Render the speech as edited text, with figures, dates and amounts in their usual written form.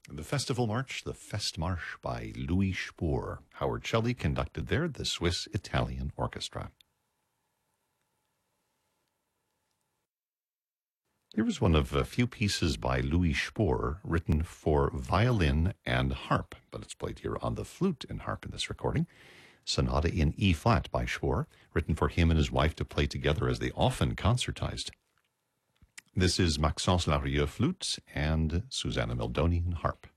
The Festival March, the Festmarsch by Louis Spohr. Howard Shelley conducted there the Swiss-Italian Orchestra. Here is one of a few pieces by Louis Spohr written for violin and harp, but it's played here on the flute and harp in this recording. Sonata in E-flat by Spohr, written for him and his wife to play together as they often concertized. This is Maxence Larieux flute and Susanna Mildonian harp.